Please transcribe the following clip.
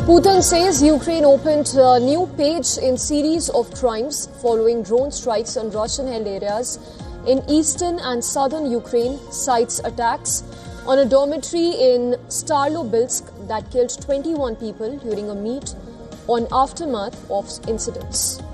Putin says Ukraine opened a new page in series of crimes following drone strikes on Russian-held areas in eastern and southern Ukraine, cites attacks on a dormitory in Starlobilsk that killed 21 people during a meet on aftermath of incidents.